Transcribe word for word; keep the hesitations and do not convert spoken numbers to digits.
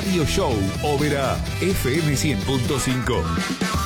Radio Show Oberá F M cien punto cinco.